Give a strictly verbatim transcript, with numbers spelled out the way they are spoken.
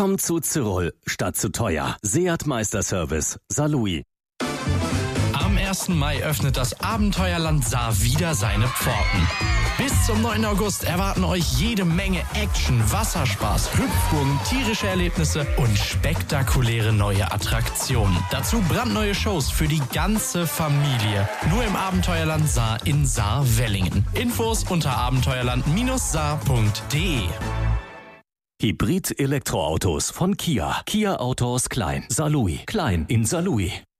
Kommt zu Zyrol, statt zu teuer. Seat Meisterservice, Saarlouis. Am ersten Mai öffnet das Abenteuerland Saar wieder seine Pforten. Bis zum neunten August erwarten euch jede Menge Action, Wasserspaß, Hüpfburgen, tierische Erlebnisse und spektakuläre neue Attraktionen. Dazu brandneue Shows für die ganze Familie. Nur im Abenteuerland Saar in Saar-Wellingen. Infos unter abenteuerland saar punkt de. Hybrid-Elektroautos von Kia. Kia Autos Klein. Saarlouis. Klein in Saarlouis.